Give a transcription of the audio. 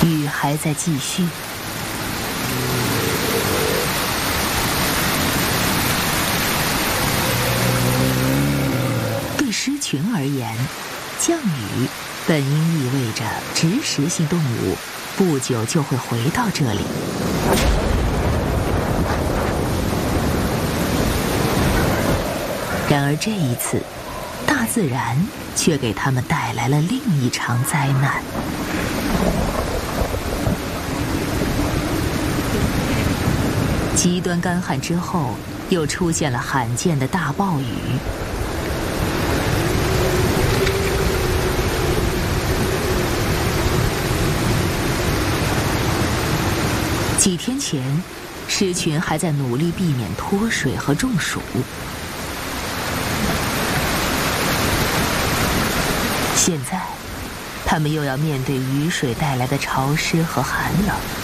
雨还在继续。对狮群而言，降雨本应意味着植食性动物不久就会回到这里。然而这一次，大自然却给他们带来了另一场灾难。极端干旱之后，又出现了罕见的大暴雨。几天前，狮群还在努力避免脱水和中暑。现在，他们又要面对雨水带来的潮湿和寒冷。